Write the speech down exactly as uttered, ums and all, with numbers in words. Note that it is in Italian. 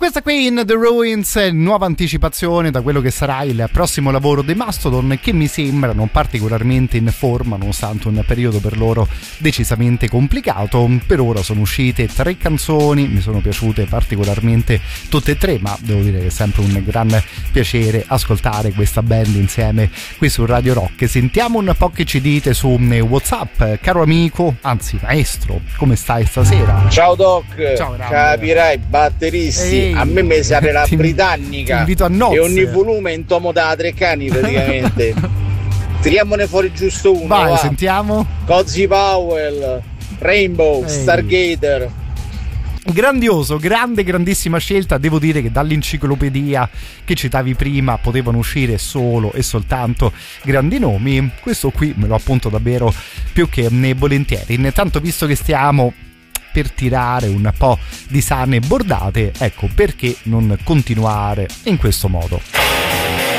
Questa qui in The Ruins, nuova anticipazione da quello che sarà il prossimo lavoro dei Mastodon, che mi sembra non particolarmente in forma nonostante un periodo per loro decisamente complicato. Per ora sono uscite tre canzoni, mi sono piaciute particolarmente tutte e tre, ma devo dire che è sempre un gran piacere ascoltare questa band insieme qui su Radio Rock. Sentiamo un po' che ci dite su WhatsApp. Caro amico, anzi maestro, come stai stasera? Ciao Doc, ciao, capirai, batteristi. Ehi, a me mi serve la ti, britannica ti invito a nozze. E ogni volume in tomo da tre cani praticamente. Tiriamone fuori giusto uno. Vai, va. Sentiamo. Cozy Powell, Rainbow, Ehi. Stargazer. Grandioso, grande, grandissima scelta. Devo dire che dall'enciclopedia che citavi prima potevano uscire solo e soltanto grandi nomi. Questo qui me lo appunto davvero più che volentieri. Intanto, visto che stiamo per tirare un po' di sane bordate, ecco, perché non continuare in questo modo?